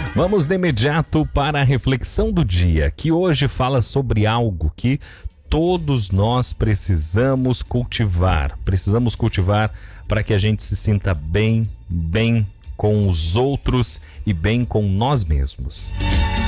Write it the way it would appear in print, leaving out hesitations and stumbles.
Vamos de imediato para a reflexão do dia, que hoje fala sobre algo que todos nós precisamos cultivar. Precisamos cultivar para que a gente se sinta bem com os outros e bem com nós mesmos.